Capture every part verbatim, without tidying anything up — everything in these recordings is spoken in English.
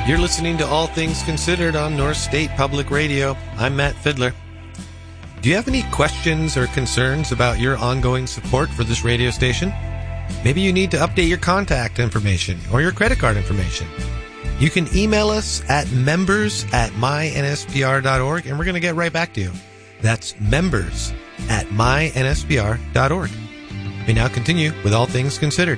You're listening to All Things Considered on North State Public Radio. I'm Matt Fiddler. Do you have any questions or concerns about your ongoing support for this radio station? Maybe you need to update your contact information or your credit card information. You can email us at members at my n s p r dot org, and we're going to get right back to you. That's members at my n s p r dot org. We now continue with All Things Considered.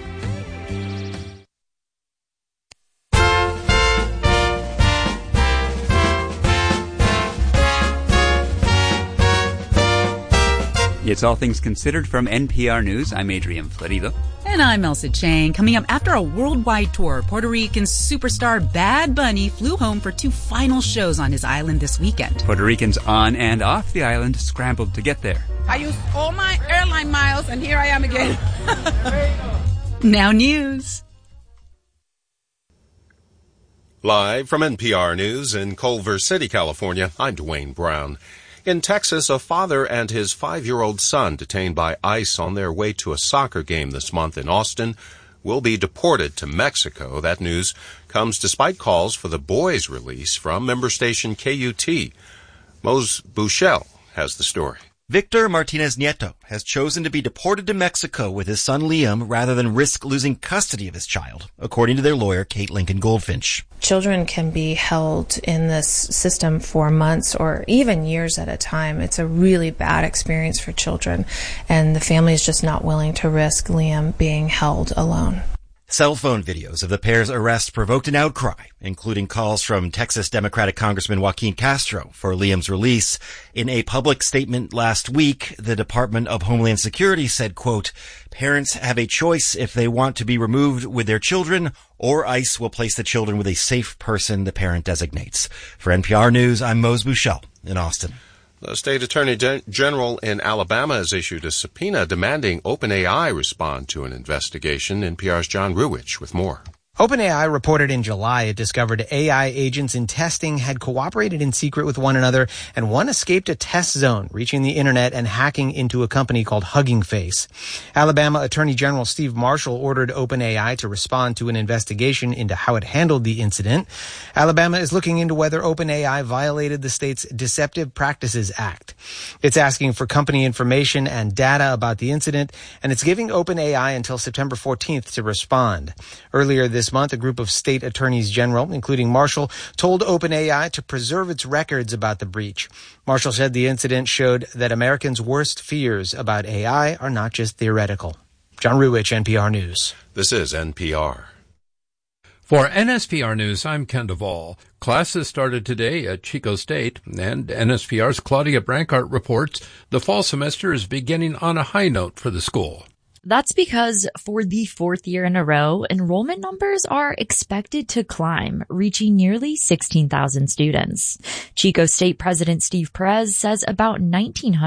It's All Things Considered from N P R News. I'm Adrian Florido. And I'm Elsa Chang. Coming up, after a worldwide tour, Puerto Rican superstar Bad Bunny flew home for two final shows on his island this weekend. Puerto Ricans on and off the island scrambled to get there. I used all my airline miles, and here I am again. Now news. Live from N P R News in Culver City, California, I'm Dwayne Brown. In Texas, a father and his five-year-old son detained by ICE on their way to a soccer game this month in Austin will be deported to Mexico. That news comes despite calls for the boy's release from member station K U T. Mose Bushell has the story. Victor Martinez Nieto has chosen to be deported to Mexico with his son Liam rather than risk losing custody of his child, according to their lawyer, Kate Lincoln Goldfinch. Children can be held in this system for months or even years at a time. It's a really bad experience for children, and the family is just not willing to risk Liam being held alone. Cell phone videos of the pair's arrest provoked an outcry, including calls from Texas Democratic Congressman Joaquin Castro for Liam's release. In a public statement last week, the Department of Homeland Security said, quote, parents have a choice if they want to be removed with their children, or ICE will place the children with a safe person the parent designates. For N P R News, I'm Mose Bushell in Austin. The state attorney general in Alabama has issued a subpoena demanding OpenAI respond to an investigation. N P R's John Ruwitch with more. OpenAI reported in July it discovered A I agents in testing had cooperated in secret with one another, and one escaped a test zone, reaching the internet and hacking into a company called Hugging Face. Alabama Attorney General Steve Marshall ordered OpenAI to respond to an investigation into how it handled the incident. Alabama is looking into whether OpenAI violated the state's Deceptive Practices Act. It's asking for company information and data about the incident, and it's giving OpenAI until September fourteenth to respond. Earlier this This month, a group of state attorneys general, including Marshall, told OpenAI to preserve its records about the breach. Marshall said the incident showed that Americans' worst fears about A I are not just theoretical. John Ruwitch, N P R News. This is N P R. For N S P R News, I'm Ken Duvall. Classes started today at Chico State, and N S P R's Claudia Brancart reports the fall semester is beginning on a high note for the school. That's because for the fourth year in a row, enrollment numbers are expected to climb, reaching nearly sixteen thousand students. Chico State President Steve Perez says about nineteen hundred